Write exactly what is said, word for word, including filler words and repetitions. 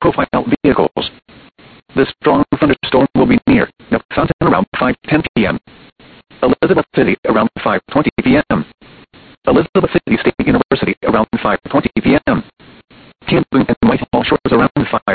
high-profile vehicles. The strong thunderstorm will be near Neff Fountain around five ten p m Elizabeth City around five twenty p m Elizabeth City State University around five twenty p m Camden and Whitehall Shores around five